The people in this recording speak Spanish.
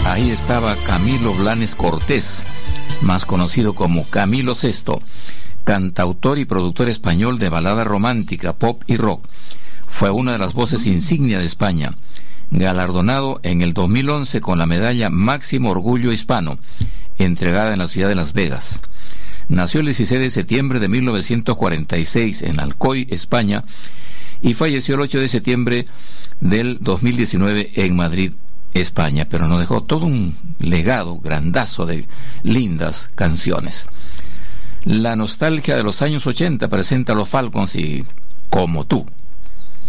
Ahí estaba Camilo Blanes Cortés, más conocido como Camilo Sesto, cantautor y productor español de balada romántica, pop y rock. Fue una de las voces insignia de España, galardonado en el 2011 con la medalla Máximo Orgullo Hispano, entregada en la ciudad de Las Vegas. Nació el 16 de septiembre de 1946 en Alcoy, España, y falleció el 8 de septiembre del 2019 en Madrid, España, pero nos dejó todo un legado grandazo de lindas canciones. La nostalgia de los años 80 presenta a los Falcons y Como tú.